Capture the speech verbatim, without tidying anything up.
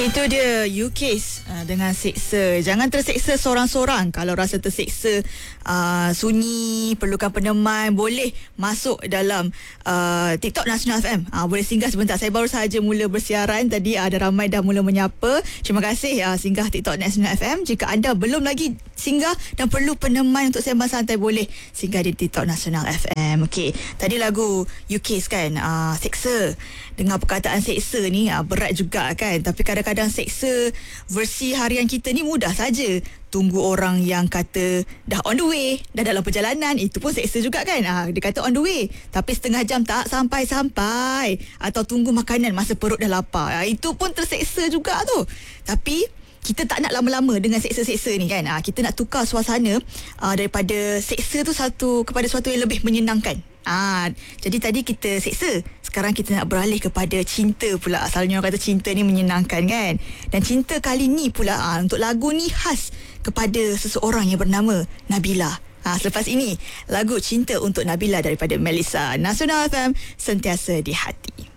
Itu dia U Case uh, dengan seksa. Jangan terseksa seorang-seorang. Kalau rasa terseksa, uh, sunyi, perlukan peneman, boleh masuk dalam uh, TikTok Nasional F M. Uh, boleh singgah sebentar. Saya baru sahaja mula bersiaran. Tadi ada ramai dah mula menyapa. Terima kasih uh, singgah TikTok Nasional F M. Jika anda belum lagi singgah dan perlu peneman untuk sembang santai, boleh singgah di TikTok Nasional F M. Okey, tadi lagu U Case kan, uh, seksa. Dengar perkataan seksa ni uh, berat juga kan. Tapi kadang-kadang seksa versi harian kita ni mudah saja. Tunggu orang yang kata dah on the way, dah dalam perjalanan, itu pun seksa juga kan. Ha, dia kata on the way, tapi setengah jam tak sampai-sampai. Atau tunggu makanan masa perut dah lapar. Ha, itu pun terseksa juga tu. Tapi kita tak nak lama-lama dengan seksa-seksa ni kan. Ha, kita nak tukar suasana uh, daripada seksa tu satu kepada sesuatu yang lebih menyenangkan. Ah, jadi tadi kita seksa, sekarang kita nak beralih kepada cinta pula. Asalnya orang kata cinta ni menyenangkan kan. Dan cinta kali ni pula ah, untuk lagu ni khas kepada seseorang yang bernama Nabila. Ah, selepas ini lagu Cinta untuk Nabila daripada Melissa. Nasional F M, sentiasa di hati.